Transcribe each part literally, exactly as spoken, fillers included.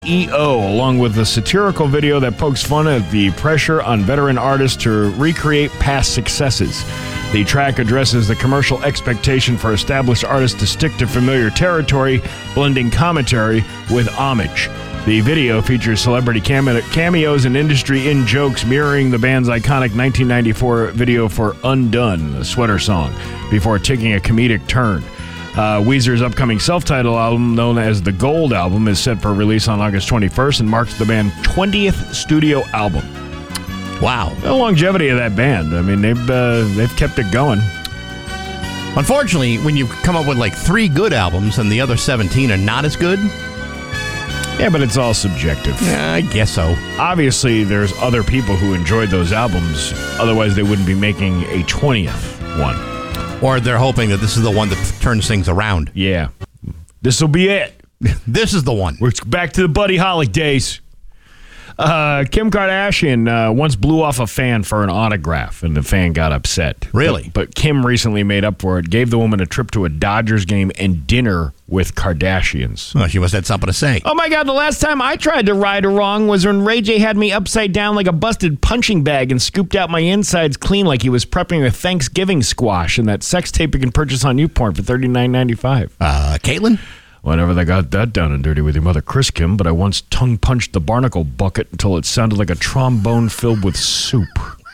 E O, along with a satirical video that pokes fun at the pressure on veteran artists to recreate past successes. The track addresses the commercial expectation for established artists to stick to familiar territory, blending commentary with homage. The video features celebrity cameos and industry in-jokes mirroring the band's iconic nineteen ninety-four video for Undone, the Sweater Song, before taking a comedic turn. Uh, Weezer's upcoming self-titled album, known as the Gold Album, is set for release on August twenty-first and marks the band's twentieth studio album. Wow. The longevity of that band. I mean, they've uh, they've kept it going. Unfortunately, when you come up with like three good albums and the other seventeen are not as good. Yeah, but it's all subjective. Yeah, I guess so. Obviously, there's other people who enjoyed those albums. Otherwise, they wouldn't be making a twentieth one. Or they're hoping that this is the one that turns things around. Yeah. This will be it. This is the one. We're back to the Buddy Holly days. Uh, Kim Kardashian uh, once blew off a fan for an autograph, and the fan got upset. Really? But, but Kim recently made up for it, gave the woman a trip to a Dodgers game and dinner with Kardashians. Well, she must have had something to say. Oh, my God, the last time I tried to ride her wrong was when Ray J had me upside down like a busted punching bag and scooped out my insides clean like he was prepping a Thanksgiving squash in that sex tape you can purchase on YouPorn for thirty-nine ninety-five. Uh, Caitlyn? Whenever they got that down and dirty with your mother, Chris Kim, but I once tongue-punched the barnacle bucket until it sounded like a trombone filled with soup.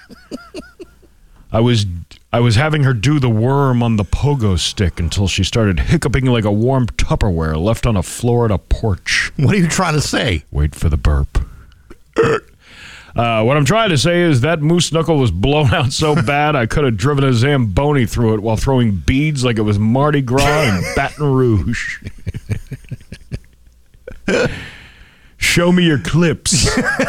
I was I was having her do the worm on the pogo stick until she started hiccuping like a warm Tupperware left on a Florida porch. What are you trying to say? Wait for the burp. Uh, what I'm trying to say is that moose knuckle was blown out so bad I could have driven a Zamboni through it while throwing beads like it was Mardi Gras in Baton Rouge. Show me your clips.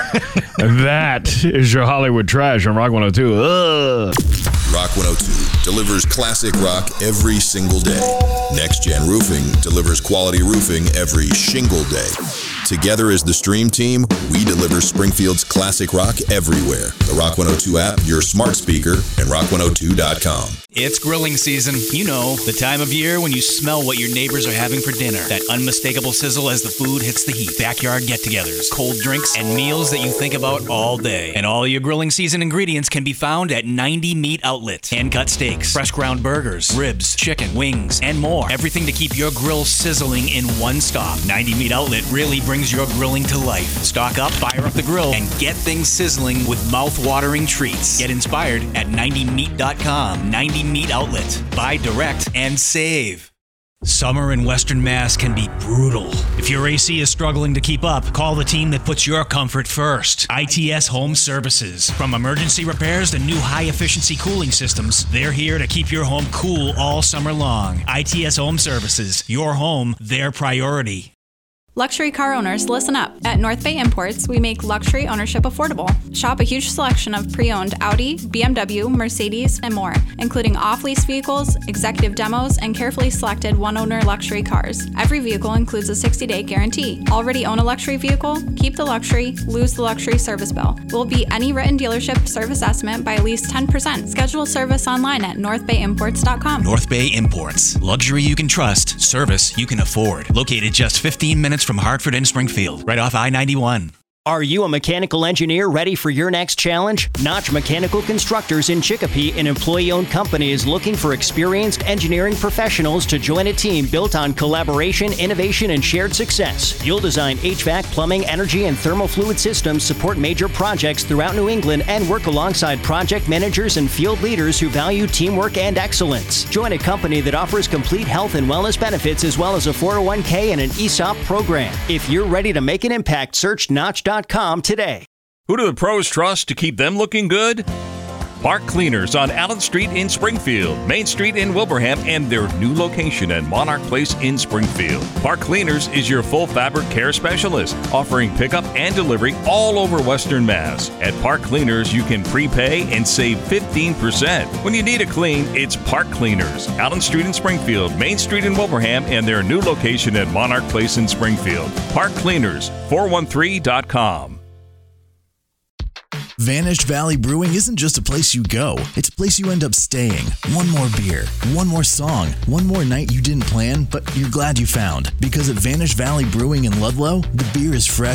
That is your Hollywood Trash on Rock one oh two. Ugh. Rock one oh two delivers classic rock every single day. Next Gen Roofing delivers quality roofing every shingle day. Together as the Stream Team, we deliver Springfield's classic rock everywhere. The Rock one oh two app, your smart speaker, and rock one oh two dot com. It's grilling season. You know, the time of year when you smell what your neighbors are having for dinner. That unmistakable sizzle as the food hits the heat. Backyard get-togethers, cold drinks, and meals that you think about all day. And all your grilling season ingredients can be found at ninety Meat Outlet. Hand-cut steaks, fresh ground burgers, ribs, chicken, wings, and more. Everything to keep your grill sizzling in one stop. ninety Meat Outlet really brings your grilling to life. Stock up, fire up the grill, and get things sizzling with mouth-watering treats. Get inspired at ninety meat dot com. ninety Meat Outlet. Buy direct and save. Summer in Western Mass can be brutal. If your A C is struggling to keep up, call the team that puts your comfort first. I T S Home Services. From emergency repairs to new high-efficiency cooling systems, they're here to keep your home cool all summer long. I T S Home Services. Your home, their priority. Luxury car owners, listen up. At North Bay Imports, we make luxury ownership affordable. Shop a huge selection of pre-owned Audi, B M W, Mercedes, and more, including off-lease vehicles, executive demos, and carefully selected one-owner luxury cars. Every vehicle includes a sixty-day guarantee. Already own a luxury vehicle? Keep the luxury, lose the luxury service bill. We'll beat any written dealership service estimate by at least ten percent. Schedule service online at north bay imports dot com. North Bay Imports. Luxury you can trust, service you can afford. Located just fifteen minutes from Hartford and Springfield, right off I ninety-one. Are you a mechanical engineer ready for your next challenge? Notch Mechanical Constructors in Chicopee, an employee-owned company, is looking for experienced engineering professionals to join a team built on collaboration, innovation, and shared success. You'll design H V A C, plumbing, energy, and thermal fluid systems, support major projects throughout New England, and work alongside project managers and field leaders who value teamwork and excellence. Join a company that offers complete health and wellness benefits as well as a four oh one k and an E S O P program. If you're ready to make an impact, search Notch dot com today. Who do the pros trust to keep them looking good? Park Cleaners on Allen Street in Springfield, Main Street in Wilbraham, and their new location at Monarch Place in Springfield. Park Cleaners is your full fabric care specialist, offering pickup and delivery all over Western Mass. At Park Cleaners, you can prepay and save fifteen percent. When you need a clean, it's Park Cleaners, Allen Street in Springfield, Main Street in Wilbraham, and their new location at Monarch Place in Springfield. Park Cleaners, four one three dot com. Vanished Valley Brewing isn't just a place you go. It's a place you end up staying. One more beer, one more song, one more night you didn't plan, but you're glad you found. Because at Vanished Valley Brewing in Ludlow, the beer is fresh